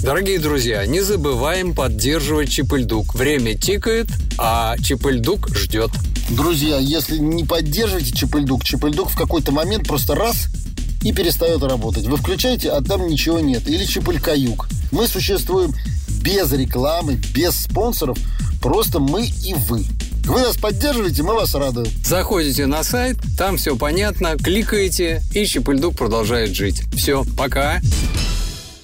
Дорогие друзья, не забываем поддерживать Чип-и-Ль-Дук. Время тикает, а Чип-и-Ль-Дук ждет. Друзья, если не поддерживаете Чип-и-Ль-Дук, Чип-и-Ль-Дук в какой-то момент просто раз и перестает работать. Вы включаете, а там ничего нет. Или Чип-и-Ль-Каюк. Мы существуем без рекламы, без спонсоров. Просто мы и вы. Вы нас поддерживаете, мы вас радуем. Заходите на сайт, там все понятно, кликаете, и Чип-и-Ль-Дук продолжает жить. Все, пока.